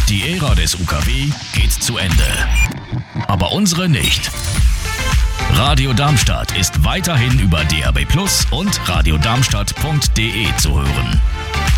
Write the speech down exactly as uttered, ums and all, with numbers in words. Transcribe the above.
Die Ära des U K W geht zu Ende. Aber unsere nicht. Radio Darmstadt ist weiterhin über D A B Plus und radiodarmstadt punkt de zu hören.